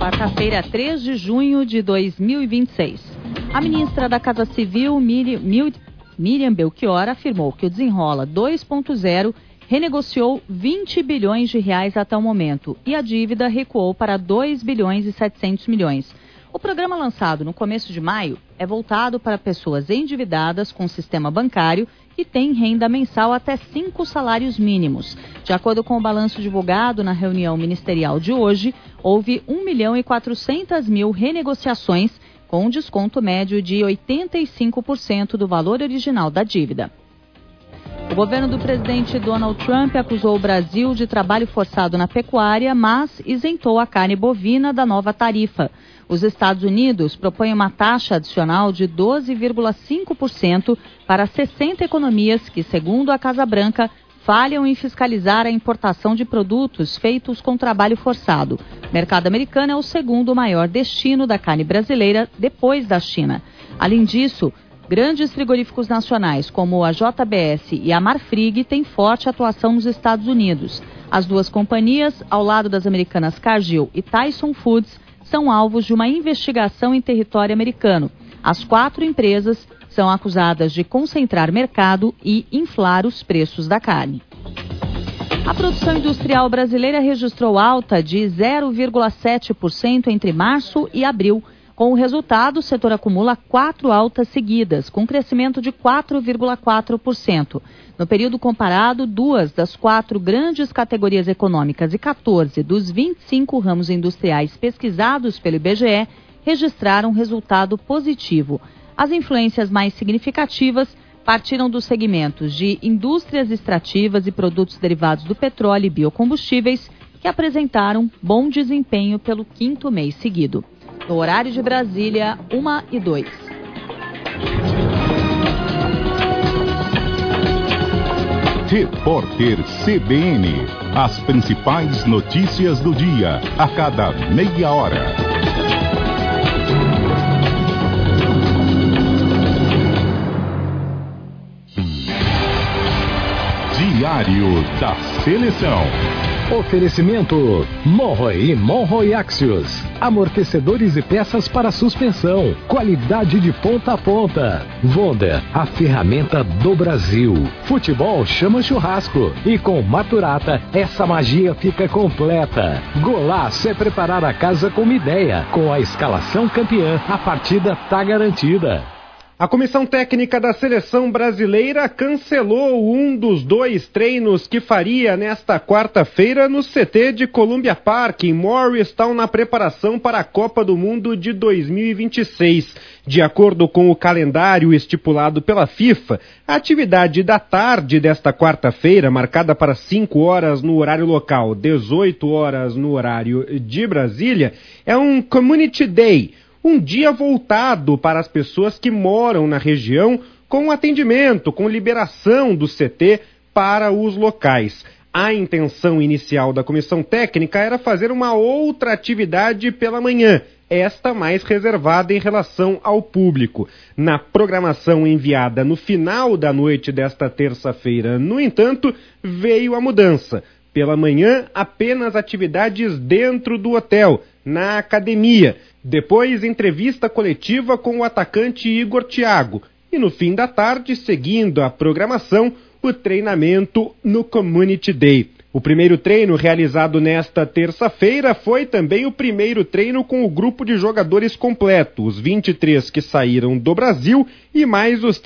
quarta-feira, 3 de junho de 2026. A ministra da Casa Civil, Miriam Belchior, afirmou que o Desenrola 2.0 renegociou 20 bilhões de reais até o momento e a dívida recuou para 2 bilhões e 700 milhões. O programa lançado no começo de maio é voltado para pessoas endividadas com o sistema bancário que têm renda mensal até 5 salários mínimos. De acordo com o balanço divulgado na reunião ministerial de hoje, houve 1.400.000 renegociações com um desconto médio de 85% do valor original da dívida. O governo do presidente Donald Trump acusou o Brasil de trabalho forçado na pecuária, mas isentou a carne bovina da nova tarifa. Os Estados Unidos propõem uma taxa adicional de 12,5% para 60 economias que, segundo a Casa Branca, falham em fiscalizar a importação de produtos feitos com trabalho forçado. O mercado americano é o segundo maior destino da carne brasileira, depois da China. Além disso, grandes frigoríficos nacionais, como a JBS e a Marfrig, têm forte atuação nos Estados Unidos. As duas companhias, ao lado das americanas Cargill e Tyson Foods, são alvos de uma investigação em território americano. As 4 empresas são acusadas de concentrar mercado e inflar os preços da carne. A produção industrial brasileira registrou alta de 0,7% entre março e abril. Com o resultado, o setor acumula 4 altas seguidas, com crescimento de 4,4%. No período comparado, 2 das 4 grandes categorias econômicas e 14 dos 25 ramos industriais pesquisados pelo IBGE registraram resultado positivo. As influências mais significativas partiram dos segmentos de indústrias extrativas e produtos derivados do petróleo e biocombustíveis, que apresentaram bom desempenho pelo 5º mês seguido. No horário de Brasília, 1h02. Repórter CBN. As principais notícias do dia, a cada meia hora. Diário da Seleção. Oferecimento Monroe e Monroe Axios. Amortecedores e peças para suspensão. Qualidade de ponta a ponta. Wonder, a ferramenta do Brasil. Futebol chama churrasco. E com Maturata, essa magia fica completa. Golaço é preparar a casa com uma ideia. Com a escalação campeã, a partida tá garantida. A comissão técnica da seleção brasileira cancelou um dos 2 treinos que faria nesta quarta-feira no CT de Columbia Park, em Morristown, na preparação para a Copa do Mundo de 2026. De acordo com o calendário estipulado pela FIFA, a atividade da tarde desta quarta-feira, marcada para 5 horas no horário local, 18 horas no horário de Brasília, é um Community Day, um dia voltado para as pessoas que moram na região, com atendimento, com liberação do CT para os locais. A intenção inicial da comissão técnica era fazer uma outra atividade pela manhã, esta mais reservada em relação ao público. Na programação enviada no final da noite desta terça-feira, no entanto, veio a mudança. Pela manhã, apenas atividades dentro do hotel, na academia. Depois, entrevista coletiva com o atacante Igor Thiago. E no fim da tarde, seguindo a programação, o treinamento no Community Day. O primeiro treino realizado nesta terça-feira foi também o primeiro treino com o grupo de jogadores completo, os 23 que saíram do Brasil e mais os